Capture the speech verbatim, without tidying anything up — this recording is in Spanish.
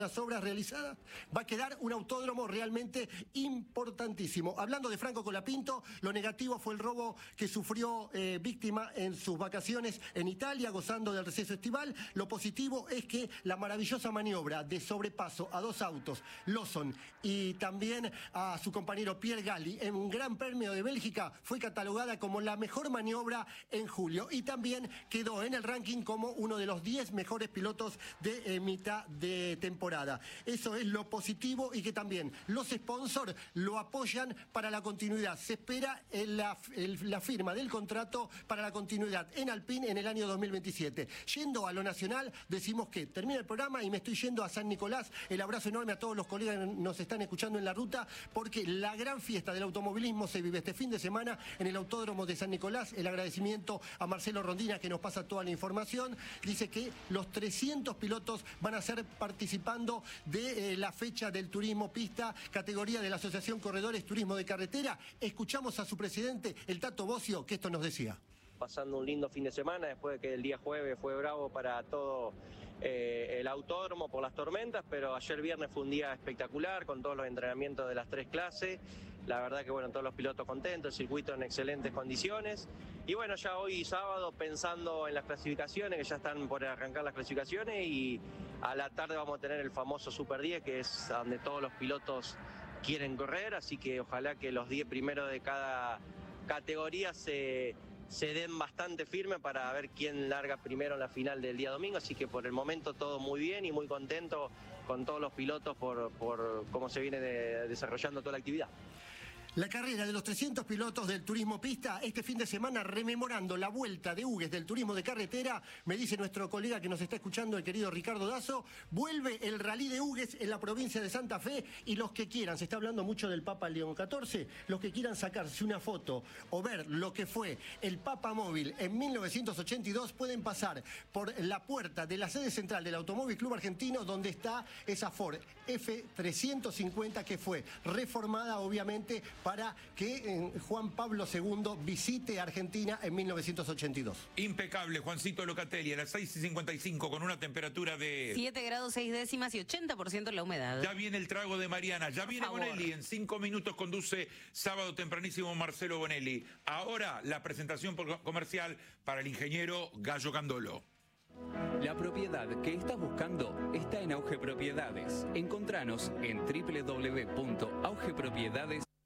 las obras realizadas, va a quedar un autódromo realmente importantísimo. Hablando de Franco Colapinto, lo negativo fue el robo que sufrió eh, víctima en sus vacaciones en Italia, gozando del receso estival. Lo positivo es que la maravillosa maniobra de sobrepaso a dos autos, Lawson y también a su compañero Pierre Galli, en un Gran Premio de Bélgica, fue catalogada como la mejor maniobra en julio y también quedó en el ranking como uno de los diez mejores pilotos de eh, mitad de temporada. Eso es lo positivo y que también los sponsors lo apoyan para la continuidad. Se espera el, la, el, la firma del contrato para la continuidad en Alpine en el año dos mil veintisiete. Yendo a lo nacional, decimos que termina el programa y me estoy yendo a San Nicolás. El abrazo enorme a todos los colegas que nos están escuchando en la ruta, porque la gran fiesta del automovilismo se vive este fin de semana en el Autódromo de San Nicolás. El agradecimiento a Marcelo Rondina, que nos pasa toda la información. Dice que los trescientos pilotos van a ser participando de eh, la fecha del turismo pista, categoría de la Asociación Corredores Turismo de Carretera. Escuchamos a su presidente, el Tato Bocio, que esto nos decía. Pasando un lindo fin de semana después de que el día jueves fue bravo para todo eh, el autódromo por las tormentas, pero ayer viernes fue un día espectacular con todos los entrenamientos de las tres clases. La verdad que bueno, todos los pilotos contentos, el circuito en excelentes condiciones. Y bueno, ya hoy sábado pensando en las clasificaciones, que ya están por arrancar las clasificaciones, y a la tarde vamos a tener el famoso Super diez, que es donde todos los pilotos quieren correr, así que ojalá que los diez primeros de cada categoría se... se den bastante firme para ver quién larga primero en la final del día domingo, así que por el momento todo muy bien y muy contento con todos los pilotos por, por cómo se viene de, desarrollando toda la actividad. La carrera de los trescientos pilotos del turismo pista este fin de semana, rememorando la vuelta de Hugues del turismo de carretera. Me dice nuestro colega que nos está escuchando, el querido Ricardo Dazo, vuelve el rally de Hugues en la provincia de Santa Fe, y los que quieran, se está hablando mucho del Papa León catorce, los que quieran sacarse una foto o ver lo que fue el Papa Móvil en mil novecientos ochenta y dos, pueden pasar por la puerta de la sede central del Automóvil Club Argentino, donde está esa Ford F trescientos cincuenta que fue reformada obviamente para que eh, Juan Pablo segundo visite Argentina en mil novecientos ochenta y dos. Impecable, Juancito Locatelli, a las seis y cincuenta y cinco, con una temperatura de... siete grados seis décimas y ochenta por ciento la humedad. Ya viene el trago de Mariana, ya Por viene favor. Bonelli, en cinco minutos conduce sábado tempranísimo Marcelo Bonelli. Ahora la presentación comercial para el ingeniero Gallo Candolo. La propiedad que estás buscando está en Auge Propiedades. Encontranos en doble u doble u doble u punto auge propiedades punto com.